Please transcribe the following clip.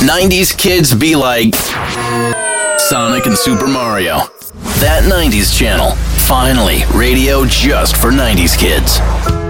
90s kids be like Sonic and Super Mario. That 90s channel. Finally, radio just for 90s kids.